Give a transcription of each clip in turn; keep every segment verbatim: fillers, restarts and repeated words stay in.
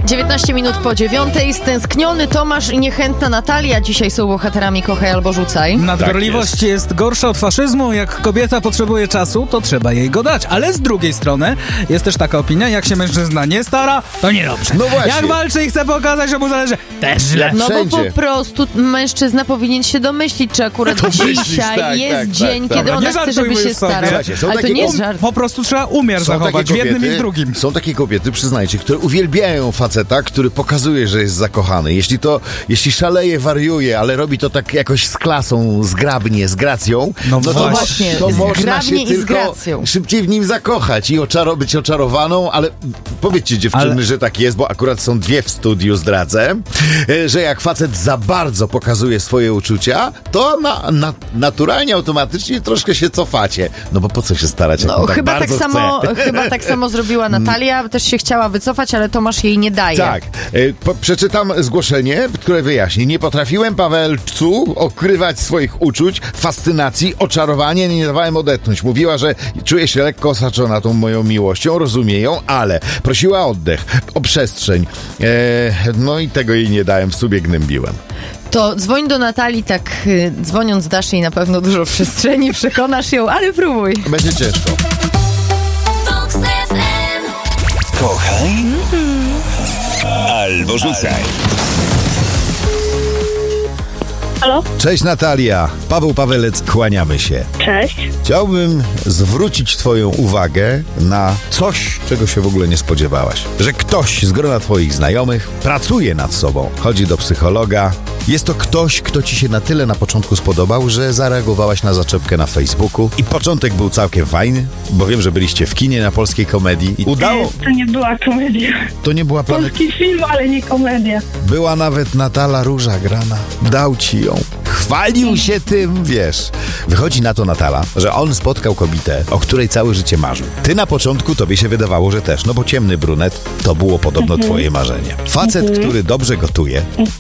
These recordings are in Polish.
dziewiętnaście minut po dziewiątej. Stęskniony Tomasz i niechętna Natalia dzisiaj są bohaterami Kochaj albo Rzucaj. Nadgorliwość tak jest. jest gorsza od faszyzmu. Jak kobieta potrzebuje czasu, to trzeba jej go dać. Ale z drugiej strony jest też taka opinia, jak się mężczyzna nie stara, to niedobrze. No właśnie. Jak walczy i chce pokazać, że mu zależy, też źle. No Wszędzie. bo po prostu mężczyzna powinien się domyślić, czy akurat To dzisiaj myślisz, tak, jest tak, dzień, tak, kiedy dobra, ona nie chce, żeby żartujmy się już sobie. starał. Słuchajcie, są Ale to takie nie jest um- żart. Po prostu trzeba umiar Są zachować takie w jednym i kobiety- w drugim. Są takie kobiety, przyznajcie, które uwielbiają faceta, który pokazuje, że jest zakochany. Jeśli to, jeśli szaleje, wariuje, ale robi to tak jakoś z klasą, zgrabnie, z gracją, No no, to, właśnie. to można Zgrabnie się i z tylko gracją. szybciej w nim zakochać i oczaro, być oczarowaną, ale powiedzcie dziewczyny, Ale- że tak jest, bo akurat są dwie w studiu, zdradzę, e, że jak facet za bardzo pokazuje swoje uczucia, to na, na, naturalnie, automatycznie troszkę się cofacie. No bo po co się starać, jak No, on tak chyba, tak bardzo samo, chce? chyba tak samo zrobiła Natalia. Też się chciała wycofać, ale Tomasz jej nie daje. Tak. E, po, przeczytam zgłoszenie, które wyjaśni. Nie potrafiłem, Pawelcu, okrywać swoich uczuć, fascynacji, oczarowania, nie dawałem odetchnąć. Mówiła, że czuje się lekko osaczona tą moją miłością, rozumie ją, ale prosiła o oddech, o przestrzeń. E, no i tego jej nie dałem, w sobie gnębiłem. To dzwoń do Natalii, tak y, dzwoniąc dasz jej na pewno dużo przestrzeni, przekonasz ją, ale próbuj. Będzie ciężko. Kochaj albo rzucaj. Halo? Cześć Natalia, Paweł Pawelec, kłaniamy się. Cześć. Chciałbym zwrócić twoją uwagę na coś, czego się w ogóle nie spodziewałaś. Że ktoś z grona twoich znajomych pracuje nad sobą, chodzi do psychologa. Jest to ktoś, kto ci się na tyle na początku spodobał, że zareagowałaś na zaczepkę na Facebooku i początek był całkiem fajny, bo wiem, że byliście w kinie na Polskiej Komedii i udało. To nie była komedia. To nie była planet... Polski film, ale nie komedia. Była nawet Natala Róża grana. Dał ci ją. Chwalił się tym, wiesz. Wychodzi na to Natala, że on spotkał kobietę, o której całe życie marzył. Ty na początku tobie się wydawało, że też, no bo ciemny brunet to było podobno twoje marzenie. Facet, który dobrze gotuje,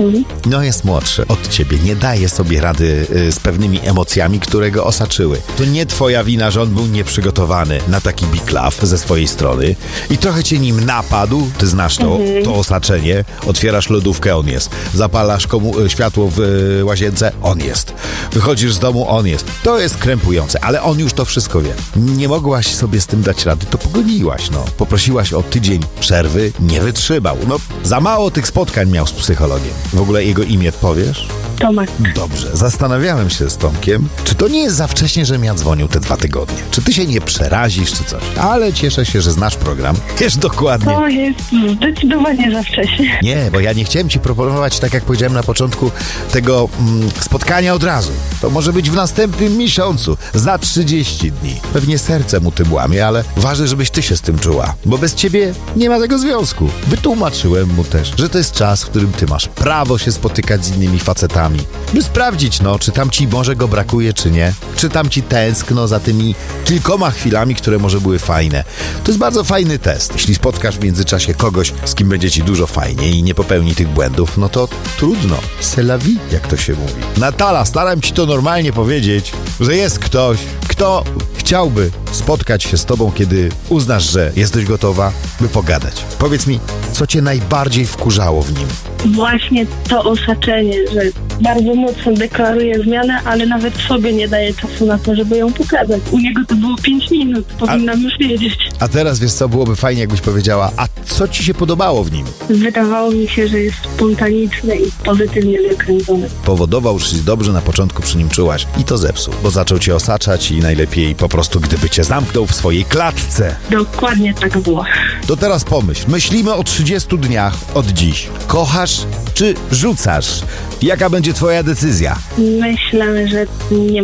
no jest młodszy od ciebie, nie daje sobie rady y, z pewnymi emocjami, które go osaczyły. To nie twoja wina, że on był nieprzygotowany na taki big love ze swojej strony i trochę cię nim napadł, ty znasz to, to osaczenie, otwierasz lodówkę, on jest. Zapalasz komu y, światło w y, łazience, on jest. Wychodzisz z domu, on jest. To jest krępujące, ale on już to wszystko wie. Nie mogłaś sobie z tym dać rady, to pogoniłaś, no. Poprosiłaś o tydzień przerwy, nie wytrzymał. No, za mało tych spotkań miał z psychologiem. W ogóle jego imię powiesz? Tomek. Dobrze, zastanawiałem się z Tomkiem, czy to nie jest za wcześnie, żebym ja dzwonił te dwa tygodnie. Czy ty się nie przerazisz, czy coś. Ale cieszę się, że znasz program. Wiesz dokładnie. To jest zdecydowanie za wcześnie. Nie, bo ja nie chciałem ci proponować, tak jak powiedziałem na początku, tego mm, spotkania od razu. To może być w następnym miesiącu, za trzydzieści dni. Pewnie serce mu tym łamie, ale ważne, żebyś ty się z tym czuła, bo bez ciebie nie ma tego związku. Wytłumaczyłem mu też, że to jest czas, w którym ty masz prawo się spotykać z innymi facetami, by sprawdzić, no, czy tam ci może go brakuje, czy nie. Czy tam ci tęskno za tymi kilkoma chwilami, które może były fajne. To jest bardzo fajny test. Jeśli spotkasz w międzyczasie kogoś, z kim będzie ci dużo fajniej i nie popełni tych błędów, no to trudno. C'est la vie, jak to się mówi. Natala, staram ci to normalnie powiedzieć, że jest ktoś, kto chciałby spotkać się z tobą, kiedy uznasz, że jesteś gotowa, by pogadać. Powiedz mi, co cię najbardziej wkurzało w nim? Właśnie to osaczenie, że bardzo mocno deklaruje zmianę, ale nawet sobie nie daje czasu na to, żeby ją pokazać. U niego to było pięć minut, powinnam już wiedzieć. A teraz, wiesz co, byłoby fajnie, jakbyś powiedziała, a co ci się podobało w nim? Wydawało mi się, że jest spontaniczny i pozytywnie zakręcony. Powodował, że się dobrze na początku przy nim czułaś i to zepsuł, bo zaczął cię osaczać i najlepiej po prostu, gdyby cię zamknął w swojej klatce. Dokładnie tak było. To teraz pomyśl, myślimy o trzydziestu dniach od dziś. Kochasz czy rzucasz? Jaka będzie twoja decyzja? Myślę, że nie